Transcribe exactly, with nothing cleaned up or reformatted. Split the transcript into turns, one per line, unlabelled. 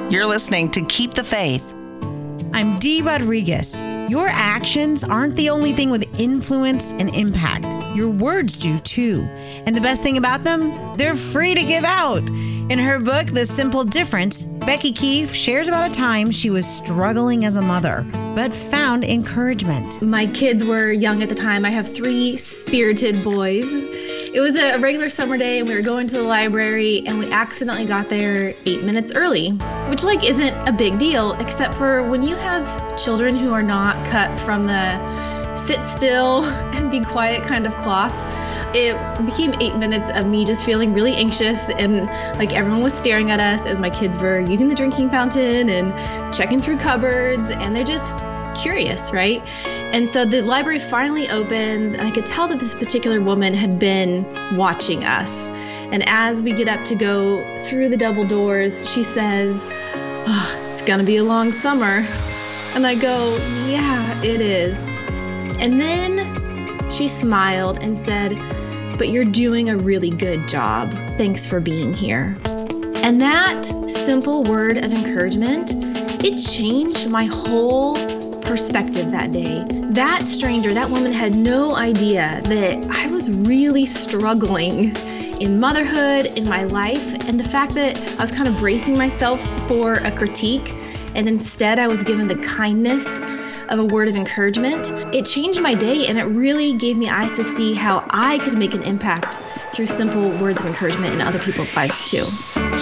You're listening to Keep the Faith.
I'm Dee Rodriguez. Your actions aren't the only thing with influence and impact. Your words do too. And the best thing about them, they're free to give out. In her book, The Simple Difference, Becky Keefe shares about a time she was struggling as a mother, but found encouragement.
My kids were young at the time. I have three spirited boys. It was a regular summer day and we were going to the library and we accidentally got there eight minutes early, which like isn't a big deal, except for when you have children who are not cut from the sit still and be quiet kind of cloth. It became eight minutes of me just feeling really anxious and like everyone was staring at us as my kids were using the drinking fountain and checking through cupboards, and they're just curious, right? And so the library finally opens and I could tell that this particular woman had been watching us. And as we get up to go through the double doors, she says, "Oh, it's gonna be a long summer." And I go, "Yeah, it is." And then she smiled and said, "But you're doing a really good job. Thanks for being here." And that simple word of encouragement, it changed my whole perspective that day. That stranger, that woman had no idea that I was really struggling in motherhood, in my life, and the fact that I was kind of bracing myself for a critique, and instead I was given the kindness of a word of encouragement. It changed my day, and it really gave me eyes to see how I could make an impact through simple words of encouragement in other people's lives too.